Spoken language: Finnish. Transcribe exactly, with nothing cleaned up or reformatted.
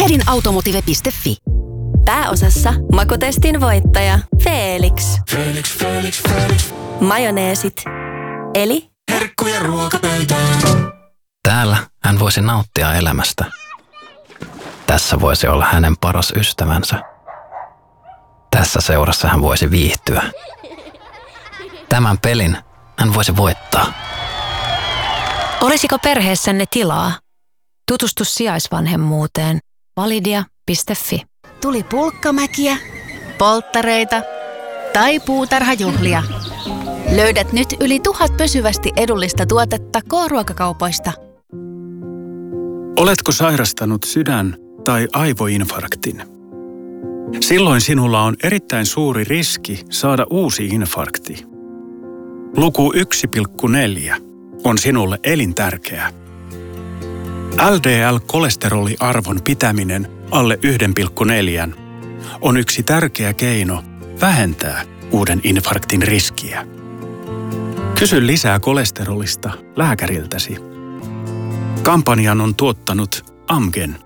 edinautomotive piste fi. Pääosassa makotestin voittaja Felix. Felix, Felix, Felix. Majoneesit. Eli herkkuja ruokapöytään. Täällä hän voisi nauttia elämästä. Tässä voisi olla hänen paras ystävänsä. Tässä seurassa hän voisi viihtyä. Tämän pelin hän voisi voittaa. Olisiko perheessänne tilaa? Tutustu sijaisvanhemmuuteen. Validia piste fi. Tuli pulkkamäkiä, polttareita tai puutarhajuhlia. Löydät nyt yli tuhat pysyvästi edullista tuotetta K-ruokakaupoista. Oletko sairastanut sydän- tai aivoinfarktin? Silloin sinulla on erittäin suuri riski saada uusi infarkti. Luku yksi pilkku neljä on sinulle elintärkeä. L D L-kolesteroliarvon pitäminen alle yksi pilkku neljä on yksi tärkeä keino vähentää uuden infarktin riskiä. Kysy lisää kolesterolista lääkäriltäsi. Kampanjan on tuottanut Amgen.